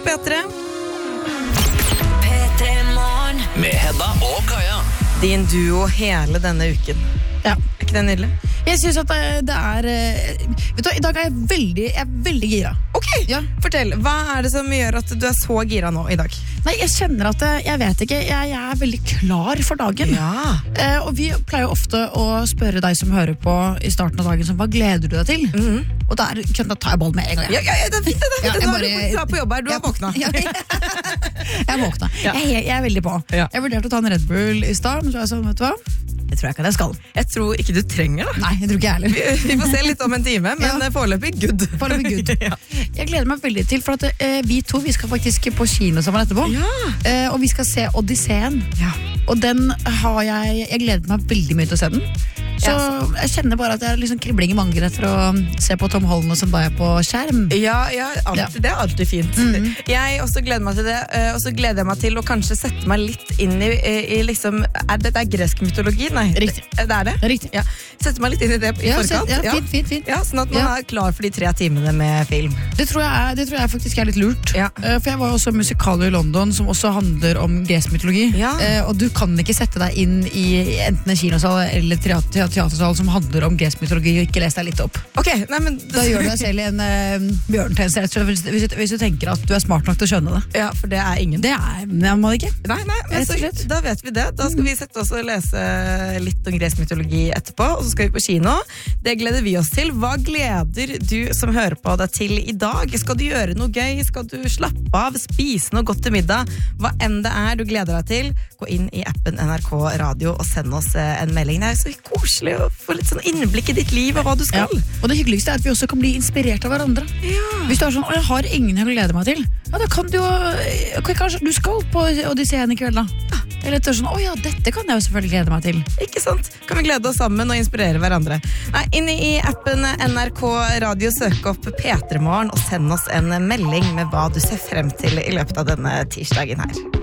på P3. Med Hedda og Kaja. Din duo hele denne uken. Ja. Ikke det nydelig? Jeg synes at det vet du, i dag jeg er veldig gira. Ok, Ja. fortell. Hva er det som gjør at du er så gira nå i dag? Nei, jeg kjenner at jeg vet ikke, jeg er veldig klar for dagen. Ja. Og vi pleier jo ofte å spørre deg som hører på i starten av dagen, hva gleder du deg til? Og da tar jeg ball med en gang. Ja, det er fint, det er fint. Ja, jeg Nå er bare- du klar på jobb her, du har våkna. Ja, jeg våkna. Ja. Jeg er veldig på. Ja. Jeg vurderte å ta en Red Bull i stad, men så var jeg sånn, vet du hva? Det tror jeg ikke at jeg skal. Jeg tror ikke du trenger det. Nei, jeg tror ikke jeg heller. Vi får se litt om en time, men Ja. foreløpig good. Foreløpig good. Ja. Jeg gleder meg veldig til, for at vi skal faktisk på kino sammen etterpå. Ja. Og vi skal se Odysseen. Ja. Og den har jeg gleder meg veldig mye til å se den. Så jeg kjenner bare at jeg liksom kribling i magen etter å se på Tom Holland og Zendaya på skjerm. Ja, det er alltid fint. Jeg også gleder meg til det, og så gleder jeg meg til å kanskje sette meg litt inn i liksom, det er gresk mytologi? Nei, Riktig. Det er det? Det er riktig. Ja. Sette meg litt inn i det i forkant. Fint. Ja, sånn at man Ja. er klar for de 3 timene med film. Det tror jeg faktisk er litt lurt. Ja. For jeg var jo også musikaler i London som også handler om gresk mytologi. Ja. Og du kan ikke sette deg inn i enten en kinosal eller teatersal som handler om gresk mytologi og ikke lese deg litt opp. Ok, nei, men Da gjør du deg selv en bjørntjeneste rett og slett, hvis du tenker at du er smart nok til å skjønne det. Ja, for det er ingen. Det er man ikke. Nei, men Rett og så, slett. da vet vi det. Da skal vi sette oss og lese litt om gresk mytologi etterpå, og så skal vi på kino. Det gleder vi oss til. Hva gleder du som hører på deg til i dag? Skal du gjøre noe gøy? Skal du slappe av? Spise noe godt til middag? Hva enn det er du gleder deg til, gå inn i appen NRK Radio og send oss en melding. Det er så koselig å få litt sånn innblikk i ditt liv og hva du skal. Og det hyggeligste er at vi også kan bli inspirert av hverandre. Hvis du er sånn, jeg har ingen jeg gleder meg til, ja, da kan du jo kanskje du skal på Odysseen i kveld da. Eller det er sånn, dette kan jeg jo selvfølgelig glede meg til. Ikke sant? Kan vi glede oss sammen og inspirere hverandre. Nei, inne i appen NRK Radio, søk opp P3morgen og send oss en melding med hva du ser frem til i løpet av denne tirsdagen her.